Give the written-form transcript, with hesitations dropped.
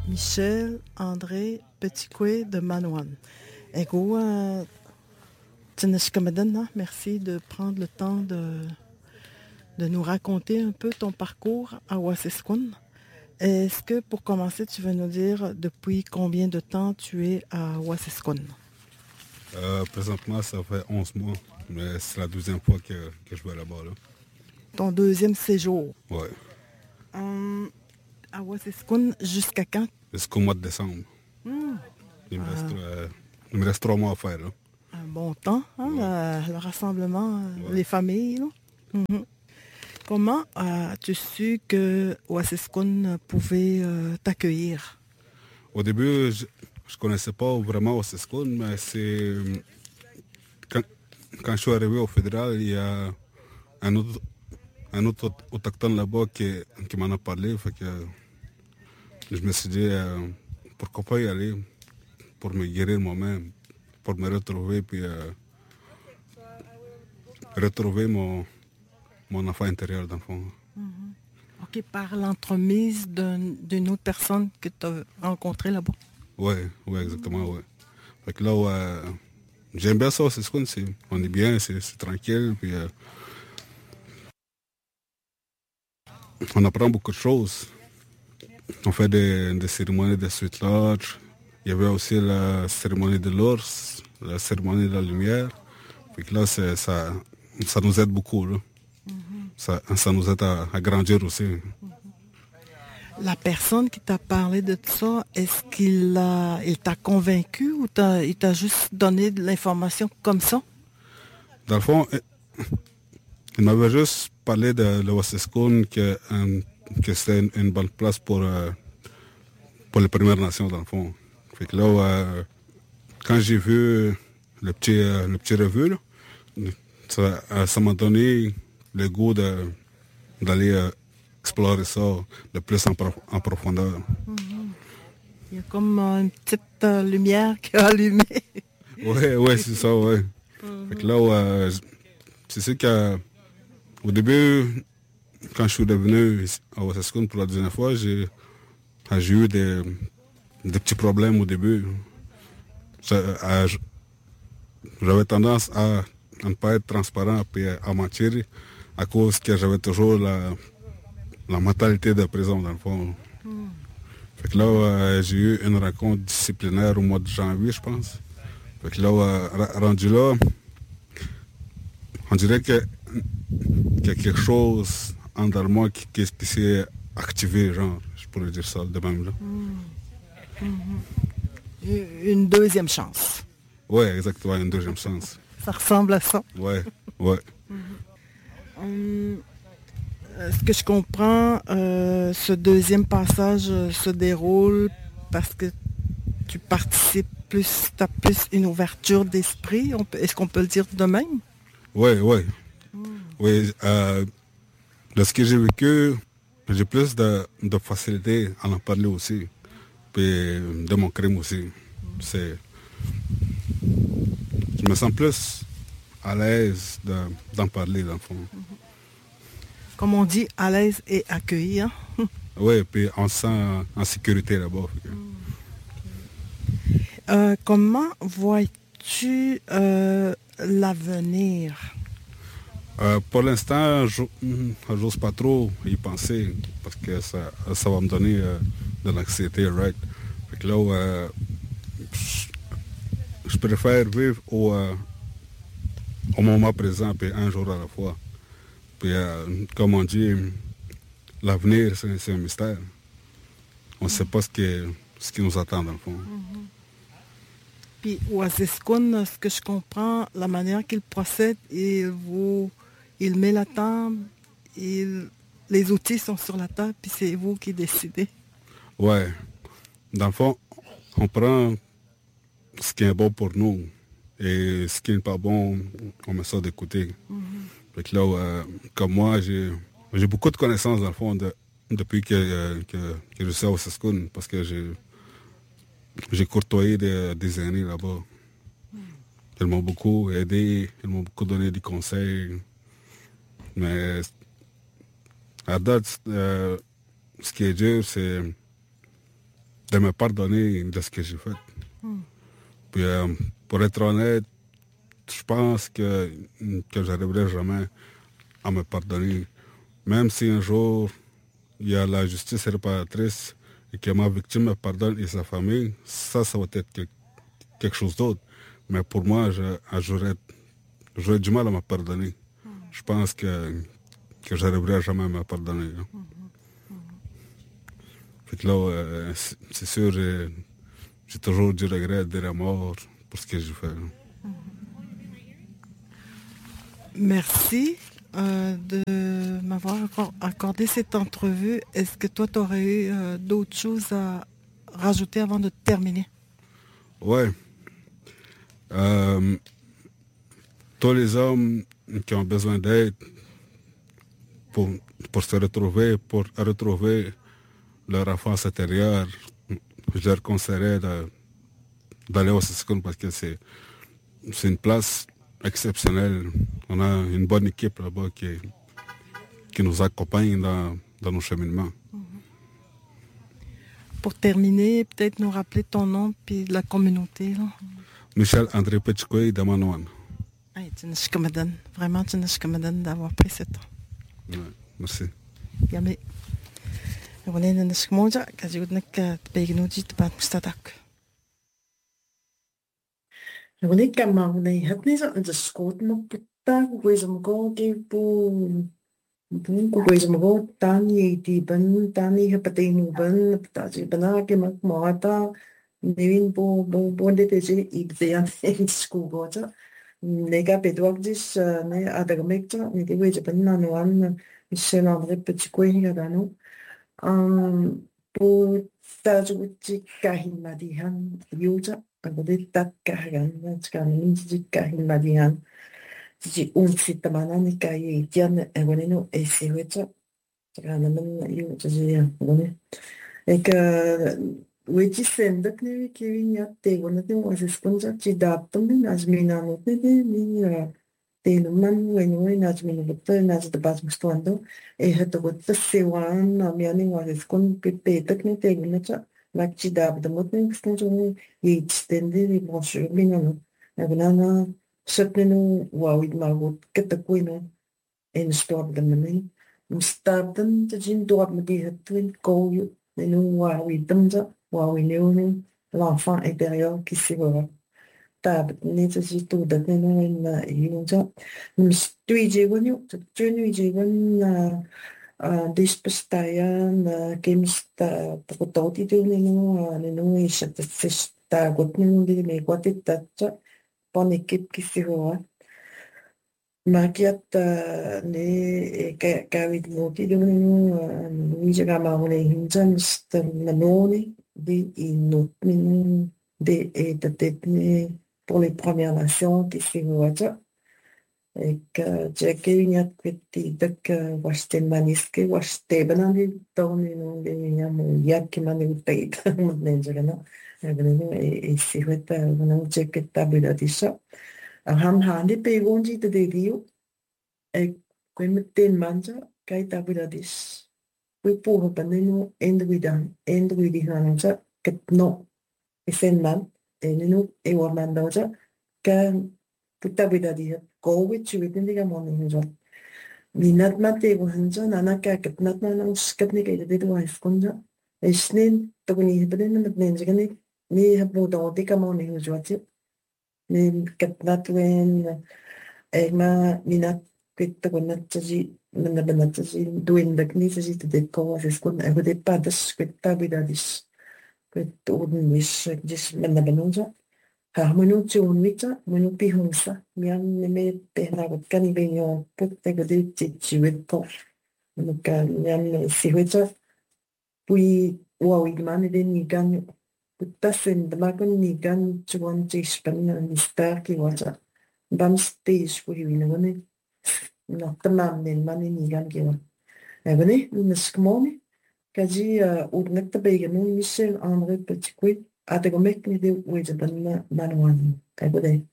Michel André Petitcoué de Manoine. Ego, Tinashkamadana, merci de prendre le temps de nous raconter un peu ton parcours à Wassiskun. Est-ce que pour commencer, tu veux nous dire depuis combien de temps tu es à Wassiskun? Présentement, ça fait 11 mois, mais c'est la deuxième fois que je vais là-bas. Là. Ton deuxième séjour. Ouais, À Wassiskun, jusqu'à quand? jusqu'au mois de décembre. Il me reste 3 mois à faire. Là. Un bon temps, hein, le rassemblement, les familles. Là. Mhm. Comment as-tu su que Wassiskun pouvait t'accueillir? Au début, je ne connaissais pas vraiment Oseskun, mais c'est quand, quand je suis arrivé au fédéral, il y a un autre, un autre autochtone là-bas qui m'en a parlé. Fait que je me suis dit, pourquoi pas y aller pour me guérir moi-même, pour me retrouver, puis retrouver mon enfant intérieur dans le fond. Ok, par l'entremise d'une autre personne que tu as rencontrée là-bas. Ouais, exactement, ouais. Fait que là, j'aime bien ça, c'est ce qu'on sait. On est bien, c'est tranquille, puis on apprend beaucoup de choses. On fait des cérémonies de sweet lodge. Il y avait aussi la cérémonie de l'ours, la cérémonie de la lumière. Fait que là, ça nous aide beaucoup, là. Ça nous aide à grandir aussi. La personne qui t'a parlé de ça, est-ce il t'a convaincu ou il t'a juste donné de l'information comme ça? Dans le fond, il m'avait juste parlé de l'Oasis-Kun, que c'était une bonne place pour les Premières Nations, dans le fond. Fait que là, quand j'ai vu le petit revue, là, ça m'a donné le goût d'aller explorer ça de plus en profondeur. Il y a comme une petite lumière qui a allumé. Ouais, c'est ça, ouais. Fait que là, c'est sûr qu'au début, quand je suis revenu à Wasaskun pour la deuxième fois, j'ai eu des petits problèmes au début. J'avais tendance à ne pas être transparent et à mentir à cause que j'avais toujours la mentalité de prison dans le fond. Fait que là, j'ai eu une rencontre disciplinaire au mois de janvier, je pense. Fait que là, rendu là, on dirait qu'il y a quelque chose en dans moi qui s'est activé, genre, je pourrais dire ça de même là. Une deuxième chance. Ouais, exactement, une deuxième chance. Ça ressemble à ça. Ouais. Ce que je comprends, ce deuxième passage se déroule parce que tu participes plus, tu as plus une ouverture d'esprit. Est-ce qu'on peut le dire de même? Ouais. Oui, de ce que j'ai vécu, j'ai plus de facilité à en parler aussi. Puis de mon crime aussi. Je me sens plus à l'aise d'en parler, dans le fond. Comme on dit, à l'aise et accueilli. Hein? Oui, puis on se sent en sécurité là-bas. Comment vois-tu l'avenir? Pour l'instant, j'ose pas trop y penser parce que ça va me donner de l'anxiété, right? Fait que là, je préfère vivre au moment présent, puis un jour à la fois. Puis, comme on dit, l'avenir, c'est un mystère. On ne sait pas ce qui nous attend, dans le fond. Puis Waziskun, ce que je comprends, la manière qu'il procède, il met la table, les outils sont sur la table, puis c'est vous qui décidez. Ouais. Dans le fond, on prend ce qui est bon pour nous. Et ce qui n'est pas bon, on met ça de côté. Fait que là, comme moi, j'ai beaucoup de connaissances, dans le fond, depuis que je suis à Wasaskun, parce que j'ai côtoyé des aînés là-bas. Ils m'ont beaucoup aidé, ils m'ont beaucoup donné des conseils. Mais à date, ce qui est dur, c'est de me pardonner de ce que j'ai fait. Puis, pour être honnête, je pense que j'arriverai jamais à me pardonner. Même si un jour, il y a la justice réparatrice et que ma victime me pardonne et sa famille, ça va être quelque chose d'autre. Mais pour moi, j'aurais du mal à me pardonner. Je pense que j'arriverai jamais à me pardonner. Hein. Fait que là, c'est sûr, j'ai toujours du regret, des remords pour ce que j'ai fait. Hein. Merci de m'avoir accordé cette entrevue. Est-ce que toi, tu aurais eu d'autres choses à rajouter avant de terminer? Ouais. Tous les hommes qui ont besoin d'aide pour, pour se retrouver, pour retrouver leur enfance intérieure, je leur conseillerais d'aller au Siscon parce que c'est une place exceptionnelle. On a une bonne équipe là-bas qui nous accompagne dans nos cheminements. Pour terminer, peut-être nous rappeler ton nom puis de la communauté. Là. Michel André Petchkoy de Manouane. Hey, vraiment, tu d'avoir pris ce temps. Ouais, merci. Yamé. On est dans ce monde, quand je vous dis que tu peux nous pas mustadak. On est comme on est happening on the scout mo putta kuisam go ke pu kuisam go tani ti ban tani hapatinu ban ta ji bana ke mak mata nevin po de te je ibzean in school go ja nega pedwak dis ne adagmekta ne te weje ban na no an Michel André Petit Coiga dano po ta ju ti kahin madihan yuja pagod takkahan skan ji kahin madihan ji unsi tamana ni kai tian egonino e se wecha kana men yu ji gone ek wechi sendak ne ki ya te gona te was sponja ji daptum ni azmina no te ni te no man wen wen azmina te nas de bas mustando e het got te sewan na mi ani was skon pe tak ne te gona cha L'accidab de motning stonjoni yitstendi di bonjour binano agnana sepnenu wawid magot ketakwino en stop de meni mustabden de jin dorp me di twin koyu nenu wawid demza wawinenu l'enfant intérieur qui s'évoque tab necessito de nenu en yunja mstui wonu tunu jegon dispestajan kimsta prototi nenu isata gotnenu di me quatitatsa pon ekip qui s'évoque Makiat ne kawit moti dunu wijaga maune hinjan nanoni de inot minu de etatepne pour les Premières Nations qui s'évoquent et que j'ai qu'une petite que washten maniske washteban di toni no de nyam yak manu tait nenjana et s'évoquent no jeketa biladisa ham handi pegonji de rio e kwemten manja kai tabuladis we po panenu endwidihanja ketno esenman enenu e wamandoja kan putabidadi go with you within the morning minat mate go hanja nanaka ketnat na uskatni kai de do iskonja esnin togni beden natnenjani ni habu do de kamoni hujwati ni ketnat wen egma minat kwit ko natji nanabanaji doing the knisji to the cause is kun I would pas de spectabidadis kwit odin wish just manabanonja harmonu chunwita monu pihunsa mian me tehna kani benyo put te gode chiwet ko muka mian siweta puis wawigman de nigan putasen de magon nigan chuan chispan ni star ki wacha bam stage pour lui ne no tamam nen mani nigan ki wa ebene ni skmoni kaji udnek te begenu Michel André Petit Coy ategomek ni de wejaban manwan ebene